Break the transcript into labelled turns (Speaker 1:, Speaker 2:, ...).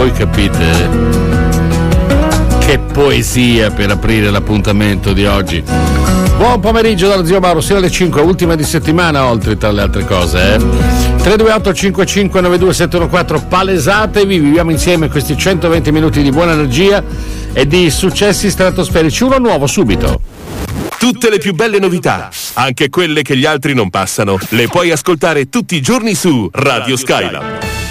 Speaker 1: Voi capite? Che poesia per aprire l'appuntamento di oggi. Buon pomeriggio dallo zio Mauro, sino alle 5, ultima di settimana, oltre tra le altre cose. 328 55 92 714, palesatevi, viviamo insieme questi 120 minuti di buona energia e di successi stratosferici. Uno nuovo subito.
Speaker 2: Tutte le più belle novità, anche quelle che gli altri non passano, le puoi ascoltare tutti i giorni su Radio Skylab.